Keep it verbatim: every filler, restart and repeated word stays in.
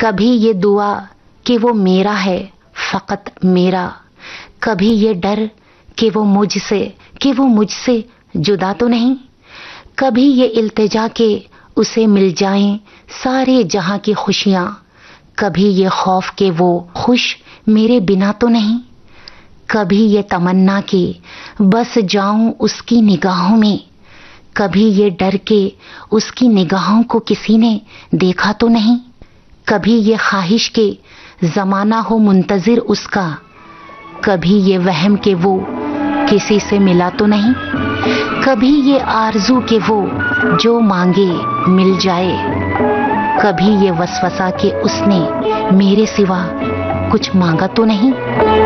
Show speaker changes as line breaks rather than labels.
कभी ये दुआ कि वो मेरा है, फकत मेरा। कभी ये डर कि वो मुझसे कि वो मुझसे जुदा तो नहीं। कभी ये इल्तिजा के उसे मिल जाएं सारे जहां की खुशियां। कभी ये खौफ के वो खुश मेरे बिना तो नहीं। कभी ये तमन्ना कि बस जाऊं उसकी निगाहों में। कभी ये डर के उसकी निगाहों को किसी ने देखा तो नहीं। कभी ये ख्वाहिश के जमाना हो मुंतजिर उसका। कभी ये वहम के वो किसी से मिला तो नहीं। कभी ये आरज़ू के वो जो मांगे मिल जाए। कभी ये वसवसा के उसने मेरे सिवा कुछ मांगा तो नहीं।